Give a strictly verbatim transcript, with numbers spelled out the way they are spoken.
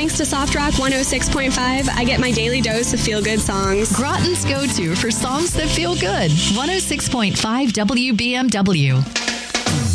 Thanks to Soft Rock one oh six point five, I get my daily dose of feel-good songs. Groton's go-to for songs that feel good. one oh six point five W B M W.